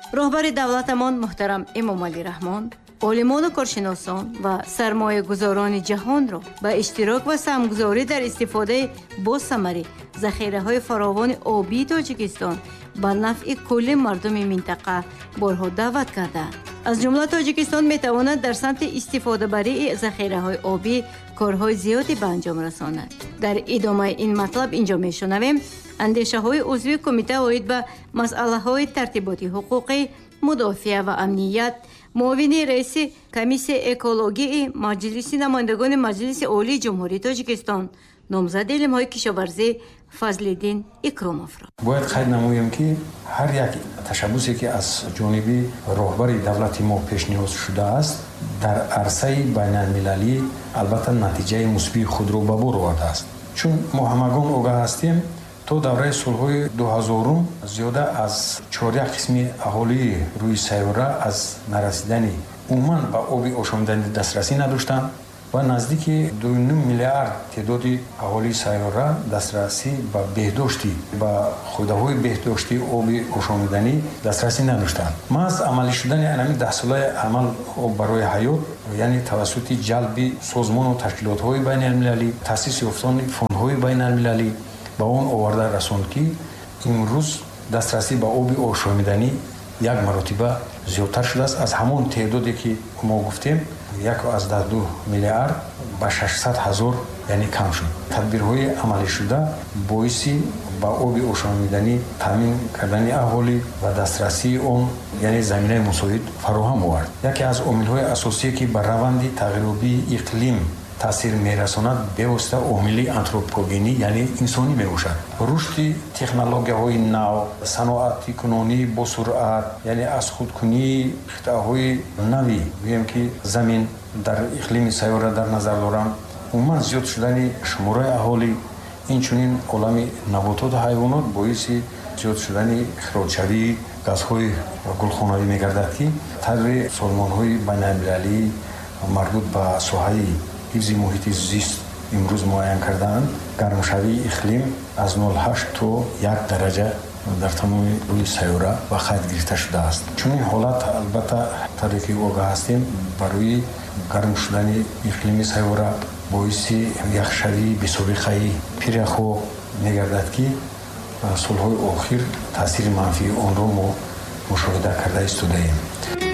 роҳбари давлатамон муҳтарам Эмомалӣ Раҳмон олимону коршиносон ва сармоягузорони ҷаҳонро ба иштирок ва самгузорӣ дар истифодаи босамари захираҳои фаровони обии Тоҷикистон ба нафъи кулли мардуми минтақа борҳо даъват карданд. аз ҷумла Тоҷикистон метавонад дар самти истифодабарии захираҳои обӣ корҳои зиёде ба анҷом расонад. дар идомаи ин матлаб инҷо мешунавем андешаҳои узви кумита оид ба масъалаҳои тартиботи ҳуқуқӣ, мудофиа ва амният, муовини раиси комиссияи экологии маҷлиси намояндагони Маҷлиси Олии Ҷумҳурии Тоҷикистон, номзади илмҳои кишоварзӣ Фазлиддин Икромовро. бояд қайд намоем ки ҳар як ташаббусе ки аз ҷониби роҳбари давлати мо пешниҳод шудааст дар арсаи байналмилалӣ албатта натиҷаи мусбии худро ба бор овардааст. чун мо ҳамагон огаҳ ҳастем, то давраи сулҳои 2000 зиёда аз 4 қисми аҳолии рӯи сайёра аз нарасидани умуман ба оби ошомидани дастрасӣ надоштанд ва наздики 2.5 миллиард теъдоди аҳолии сайёра дастрасӣ ба беҳдошти ба хӯдаҳои беҳдошти оби ошомиданӣ дастрасӣ надоштанд. маҳз амалӣ шудани анами 10 солаи амал об барои ҳаёт, яъне тавассути ҷалби созмону ташкилотҳои байналмилалӣ, таъсиси ёфтани фондҳои байналмилалӣ ба он оварда расонд ки имрӯз дастрасӣ ба оби ошомиданӣ як маротиба зиёдтар шудааст аз ҳамон теъдоде ки мо гуфтем 1.2 миллиард ба 600 000 яъне кам шуд. тадбирҳои амалишуда боиси ба оби ошомиданӣ таъмин кардани аҳолӣ ва дастрасии он яъне заминаи мусоид фароҳам овард. яке аз омилҳои асосие ки ба раванди тағйирёбии иқлим таъсир мерасонад бевосита омили антропогенӣ яъне инсонӣ мебошад. рушди технологияҳои нав, саноати кунонӣ бо суръат, яъне аз худкунии қитъаҳои нави гӯем ки замин дар иқлими сайёра дар назар доранд, умуман зиёд шудани шумораи аҳолӣ, инчунин олами набототу ҳайвонот боиси зиёд шудани ихроҷшавии газҳои гулхонавӣ мегардад ки табри созмонҳои байналмилалӣ марбут ба соҳаи ҳифзи муҳити зист имрӯз муайян кардаанд, гармшавии иқлим аз 0.8 то 1 дараҷа дар тамоми рӯи сайёра ба қайд гирифта шудааст. чунин ҳолат албатта тавре ки огаҳ ҳастем барои гарм шудани иқлими сайёра боиси яхшавии бисобиқаи пиряхҳо мегардад ки солҳои охир таъсири манфии онро мо мушоҳида карда истодаем.